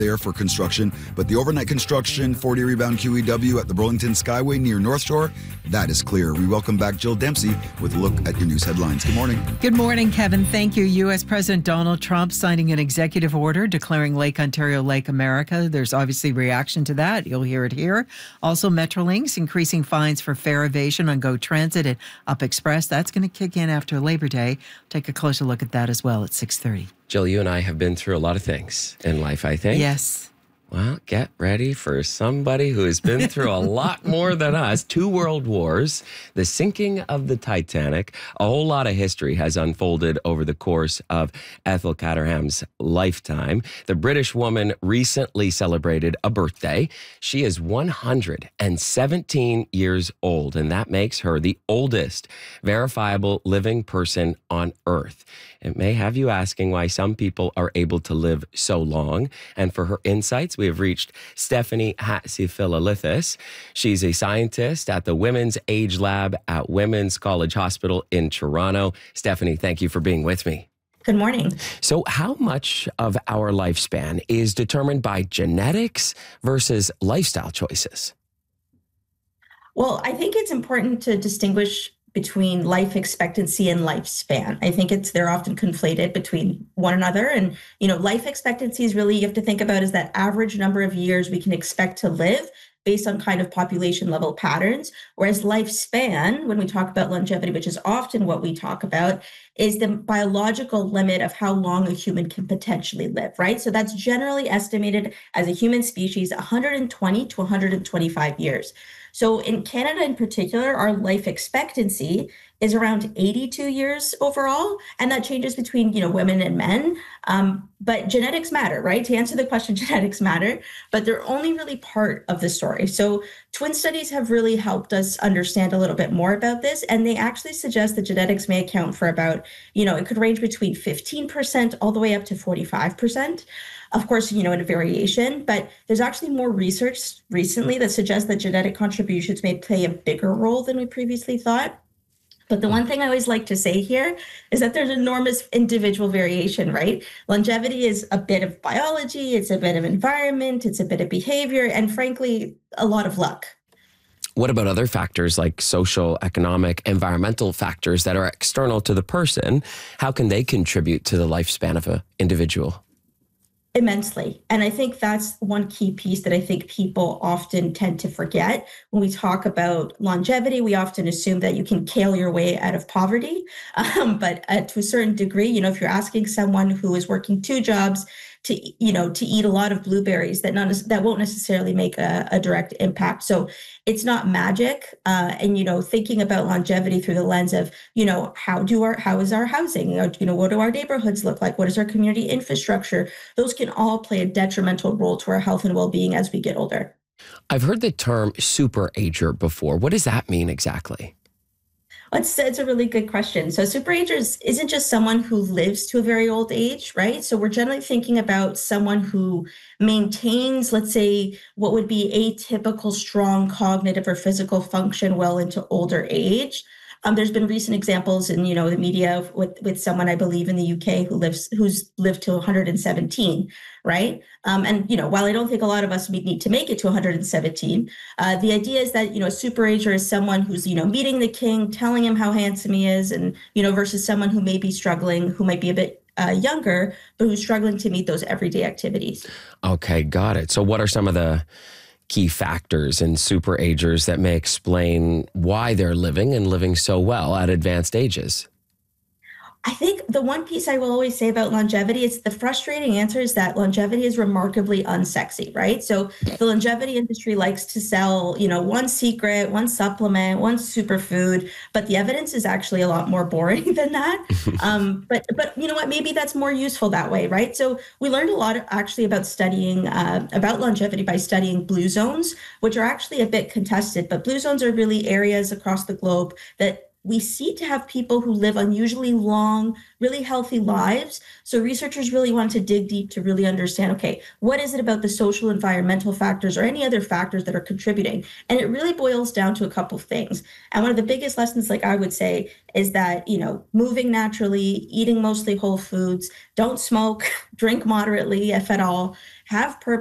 there for construction, but the overnight construction, 40 rebound QEW at the Burlington Skyway near North Shore, that is clear. We welcome back Jill Dempsey with a look at your news headlines. Good morning. Good morning, Kevin. Thank you. U.S. President Donald Trump signing an executive order declaring Lake Ontario Lake America. There's obviously reaction to that. You'll hear it here. Also, Metrolinx increasing fines for fare evasion on GO Transit and Up Express. That's going to kick in after Labor Day. Take a closer look at that as well at 6:30. Jill, you and I have been through a lot of things in life, I think. Yes. Well, get ready for somebody who has been through a lot more than us. 2 world wars, the sinking of the Titanic. A whole lot of history has unfolded over the course of Ethel Caterham's lifetime. The British woman recently celebrated a birthday. She is 117 years old, and that makes her the oldest verifiable living person on Earth. It may have you asking why some people are able to live so long. And for her insights, we have reached Stephanie Hatzifilalithis. She's a scientist at the Women's Age Lab at Women's College Hospital in Toronto. Stephanie, thank you for being with me. Good morning. So how much of our lifespan is determined by genetics versus lifestyle choices? Well, I think it's important to distinguish between life expectancy and lifespan. I think they're often conflated between one another. And, life expectancy is really, you have to think about is that average number of years we can expect to live based on kind of population level patterns. Whereas lifespan, when we talk about longevity, which is often what we talk about, is the biological limit of how long a human can potentially live, right? So that's generally estimated as a human species, 120 to 125 years. So in Canada in particular, our life expectancy is around 82 years overall, and that changes between, women and men. But genetics matter, right? To answer the question, genetics matter, but they're only really part of the story. So twin studies have really helped us understand a little bit more about this, and they actually suggest that genetics may account for about, it could range between 15% all the way up to 45%. Of course, in a variation, but there's actually more research recently that suggests that genetic contributions may play a bigger role than we previously thought. But the one thing I always like to say here is that there's enormous individual variation, right? Longevity is a bit of biology, it's a bit of environment, it's a bit of behavior, and frankly, a lot of luck. What about other factors like social, economic, environmental factors that are external to the person? How can they contribute to the lifespan of an individual? Immensely. And I think that's one key piece that I think people often tend to forget. When we talk about longevity, we often assume that you can kale your way out of poverty. But to a certain degree, if you're asking someone who is working 2 jobs to eat a lot of blueberries, that won't necessarily make a direct impact. So it's not magic. And thinking about longevity through the lens of, how is our housing? What do our neighborhoods look like? What is our community infrastructure? Those can all play a detrimental role to our health and well-being as we get older. I've heard the term superager before. What does that mean exactly? It's a really good question. So superagers isn't just someone who lives to a very old age, right? So we're generally thinking about someone who maintains, let's say, what would be atypical strong cognitive or physical function well into older age. There's been recent examples in, the media with someone, I believe, in the UK who's lived to 117, right? And, while I don't think a lot of us would need to make it to 117, the idea is that, a superager is someone who's, meeting the king, telling him how handsome he is, and, versus someone who may be struggling, who might be a bit younger, but who's struggling to meet those everyday activities. Okay, got it. So what are some of the key factors in superagers that may explain why they're living so well at advanced ages? I think the one piece I will always say about longevity is the frustrating answer is that longevity is remarkably unsexy, right? So the longevity industry likes to sell, one secret, one supplement, one superfood, but the evidence is actually a lot more boring than that. But you know what? Maybe that's more useful that way, right? So we learned a lot actually about studying about longevity by studying blue zones, which are actually a bit contested, but blue zones are really areas across the globe that we seem to have people who live unusually long, really healthy lives. So researchers really wanted to dig deep to really understand, okay, what is it about the social environmental factors or any other factors that are contributing? And it really boils down to a couple of things. And one of the biggest lessons, like I would say, is that, moving naturally, eating mostly whole foods, don't smoke, drink moderately, if at all, have purpose.